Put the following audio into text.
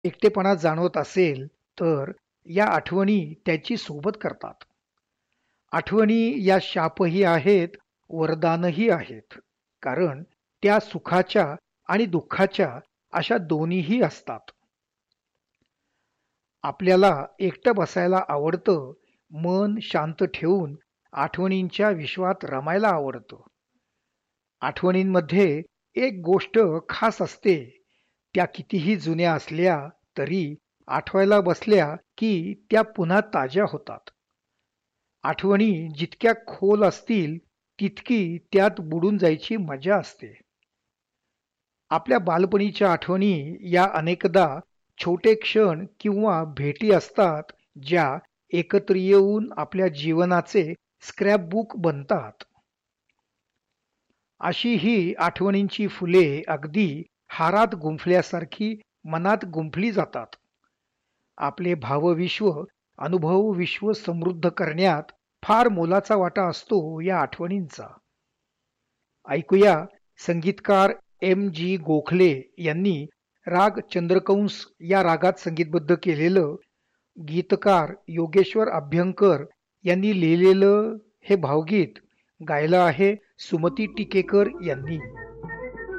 एकटेपणा जाणवत असेल तर या आठवणी त्याची सोबत करतात. आठवणी या शापही आहेत, वरदानही आहेत. कारण त्या सुखाच्या आणि दुःखाच्या अशा दोन्हीही असतात. आपल्याला एकटं बसायला आवडतं, मन शांत ठेवून आठवणींच्या विश्वात रमायला आवडतं. आठवणींमध्ये एक गोष्ट खास असते. त्या कितीही जुन्या असल्या तरी आठवायला बसल्या की त्या पुन्हा ताज्या होतात. आठवणी जितक्या खोल असतील तितकी त्यात बुडून जायची मजा असते. आपल्या बालपणीच्या आठवणी या अनेकदा छोटे क्षण किंवा भेटी असतात ज्या एकत्र येऊन आपल्या जीवनाचे स्क्रॅपबुक बनतात. अशी ही आठवणींची फुले अगदी हारात गुंफल्यासारखी मनात गुंफली जातात. आपले भावविश्व, अनुभवविश्व समृद्ध करण्यात फार मोलाचा वाटा असतो या आठवणींचा. ऐकूया संगीतकार M. G. गोखले यांनी राग चंद्रकंस या रागात संगीतबद्ध केलेलं, गीतकार योगेश्वर अभ्यंकर यांनी लिहिलेलं हे भावगीत गायलं आहे सुमती टिकेकर यांनी.